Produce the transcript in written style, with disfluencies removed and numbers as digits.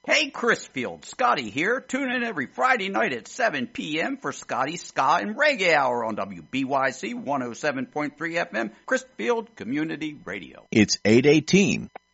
Hey, Chrisfield, Scotty here. Tune in every Friday night at 7 p.m. for Scotty's Ska and Reggae Hour on WBYC 107.3 FM, Chrisfield Community Radio. It's 8:18.